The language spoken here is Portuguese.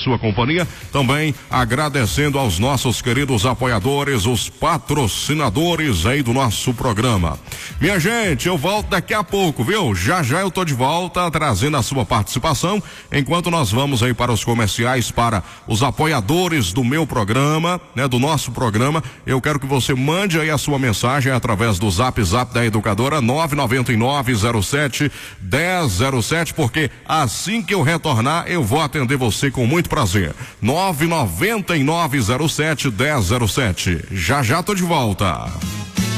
sua companhia. Também agradecendo aos nossos queridos apoiadores, os patrocinadores aí do nosso programa. Minha gente, eu volto daqui a pouco, viu? Já eu tô de volta trazendo a sua participação, enquanto nós vamos aí para os comerciais, para os apoiadores do meu programa, né? Do nosso programa. Eu quero que você mande aí a sua mensagem através do Zap da Educadora 99907-1007, porque assim que eu retornar, eu vou atender você com muito prazer. 99907-1007. Já tô de volta.